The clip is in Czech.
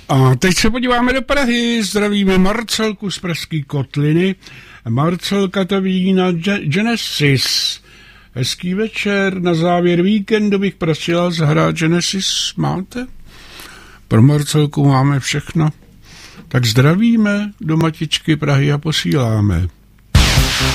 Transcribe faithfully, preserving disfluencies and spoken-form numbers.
A teď se podíváme do Prahy. Zdravíme Marcelku z Pražské Kotliny. Marcelka to ví na Genesis. Hezký večer. Na závěr víkendu bych prosila zahrát Genesis. Máte? Pro Marcelku máme všechno. Tak zdravíme do Matičky Prahy a posíláme.